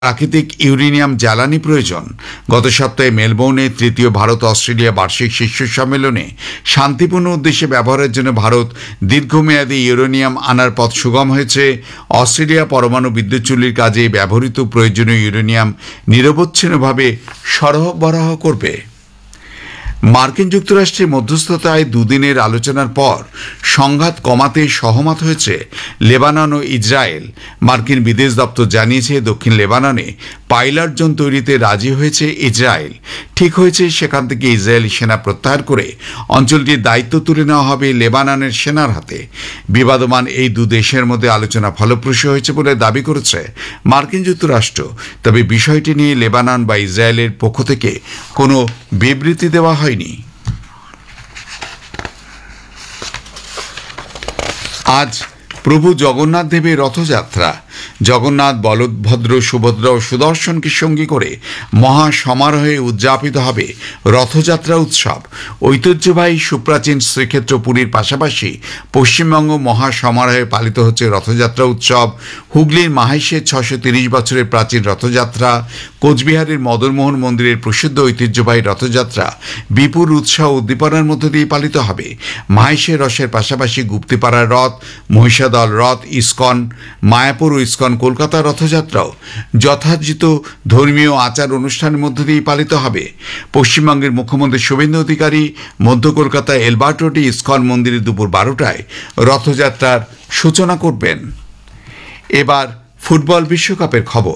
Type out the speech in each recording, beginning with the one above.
প্রাকৃতিক ইউরেনিয়াম জ্বালানি প্রয়োজন। গত সপ্তাহে মেলবোর্নে তৃতীয় ভারত অস্ট্রেলিয়া বার্ষিক শীর্ষ সম্মেলনে শান্তিপূর্ণ উদ্দেশ্যে ব্যবহারের জন্য ভারত দীর্ঘমেয়াদী ইউরেনিয়াম আনার পথ সুগম হয়েছে। অস্ট্রেলিয়া পরমাণু বিদ্যুৎ চুল্লির কাজে ব্যবহৃত প্রয়োজনীয় ইউরেনিয়াম নিরবচ্ছিন্নভাবে সরবরাহ করবে। মার্কিন যুক্তরাষ্ট্রের মধ্যস্থতায় দুদিনের আলোচনার পর সংঘাত কমাতে সহমত হয়েছে লেবানন ও ইসরায়েল। মার্কিন বিদেশ দপ্তর জানিয়েছে দক্ষিণ লেবাননে পাইলট জোন তৈরিতে রাজি হয়েছে ইসরায়েল। ঠিক হয়েছে সেখান থেকে ইসরায়েলি সেনা প্রত্যাহার করে অঞ্চলটির দায়িত্ব তুলে নেওয়া হবে লেবাননের সেনার হাতে। বিবাদমান এই দু দেশের মধ্যে আলোচনা ফলপ্রসূ হয়েছে বলে দাবি করেছে মার্কিন যুক্তরাষ্ট্র। তবে বিষয়টি নিয়ে লেবানন বা ইসরায়েলের পক্ষ থেকে কোনো বিবৃতি দেওয়া হয়নি। আজ প্রভু জগন্নাথ দেবের রথযাত্রা। জগন্নাথ, বলভদ্র, সুভদ্রা ও সুদর্শনকে সঙ্গী করে মহা সমারোহে উদযাপিত হবে রথযাত্রা উৎসব। ঐতিহ্যবাহী সুপ্রাচীন শ্রীক্ষেত্র পুরীর পাশাপাশি পশ্চিমবঙ্গ মহা সমারোহে পালিত হচ্ছে রথযাত্রা উৎসব। হুগলির মাহেশের 630 বছরের প্রাচীন রথযাত্রা, কোচবিহারের মদনমোহন মন্দিরের প্রসিদ্ধ ঐতিহ্যবাহী রথযাত্রা বিপুল উৎসাহ উদ্দীপনার মধ্য দিয়ে পালিত হবে। মাহেশের রথের পাশাপাশি গুপ্তিপাড়ার রথ, মহিষাদল রথ, ইস্কন, মায়াপুর ও ইস্কন কলকাতা রথযাত্রাও যথাযথ ধর্মীয় আচার অনুষ্ঠানের মধ্য দিয়ে পালিত হবে। পশ্চিমবঙ্গের মুখ্যমন্ত্রী শুভেন্দু অধিকারী মধ্য কলকাতা এলবার্ট রোডে ইস্কন মন্দিরে দুপুর 12টায় রথযাত্রার সূচনা করবেন। এবার ফুটবল বিশ্বকাপের খবর।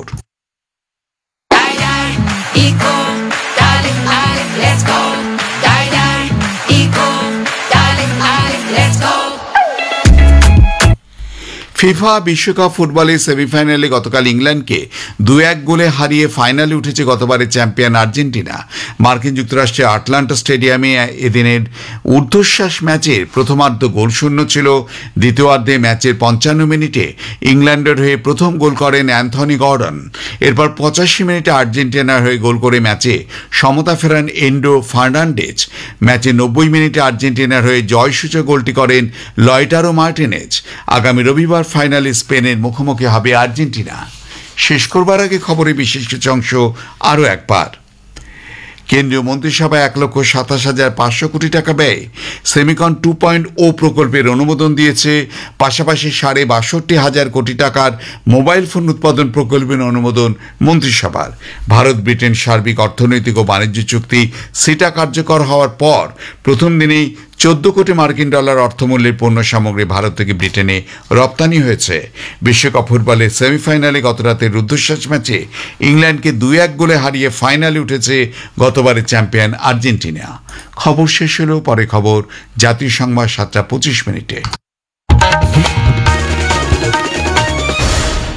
ফিফা বিশ্বকাপ ফুটবলের সেমিফাইনালে গতকাল ইংল্যান্ডকে 2-1 গোলে হারিয়ে ফাইনালে উঠেছে গতবারের চ্যাম্পিয়ন আর্জেন্টিনা। মার্কিন যুক্তরাষ্ট্রের আটলান্টা স্টেডিয়ামে এদিনের ঊর্ধ্বশ্বাস ম্যাচের প্রথমার্ধ গোলশূন্য ছিল। দ্বিতীয়ার্ধে ম্যাচের 55 মিনিটে ইংল্যান্ডের হয়ে প্রথম গোল করেন অ্যান্থনি গর্ডন। এরপর 85 মিনিটে আর্জেন্টিনার হয়ে গোল করে ম্যাচে সমতা ফেরান এন্ডো ফার্নান্ডেজ। ম্যাচে 90 মিনিটে আর্জেন্টিনার হয়ে জয়সূচক গোলটি করেন লয়টারো মার্টিনেজ। আগামী রবিবার ফাইনালে স্পেনের মুখোমুখি হবে আর্জেন্টিনা। শেষ করবার আগে খবরের বিশেষ কিছু অংশ আরও একবার। কেন্দ্রীয় মন্ত্রিসভায় 1,27,500 কোটি টাকা ব্যয়ে সেমিকন 2.0 প্রকল্পের অনুমোদন দিয়েছে। পাশাপাশি 62,500 কোটি টাকার মোবাইল ফোন উৎপাদন প্রকল্পের অনুমোদন মন্ত্রিসভার। ভারত ব্রিটেন সার্বিক অর্থনৈতিক ও বাণিজ্য চুক্তি সিটা কার্যকর হওয়ার পর প্রথম দিনেই 14 কোটি মার্কিন ডলার অর্থমূল্যের পণ্য সামগ্রী ভারত থেকে ব্রিটেনে রপ্তানি হয়েছে। বিশ্বকাপ ফুটবলের সেমিফাইনালে গতরাতের রুদ্ধশ্বাস ম্যাচে ইংল্যান্ডকে 2-1 গোলে হারিয়ে ফাইনালে উঠেছে গতবারের চ্যাম্পিয়ন আর্জেন্টিনা। খবর শেষ হল। পরে খবর জাতীয় সংবাদ 7:25।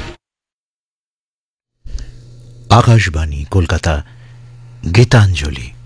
আকাশবাণী কলকাতা, গীতাঞ্জলি।